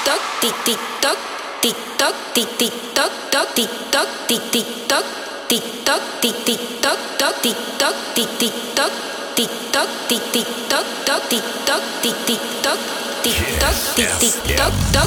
toc, tic tic toc, tic toc, tic tic toc, toc, tic toc, tic tic toc, tic toc, tic tic toc, toc, tic toc, tic tic toc, tic toc, tic tic toc, toc, tic toc, tic tic toc, tic toc, tic tic toc, toc.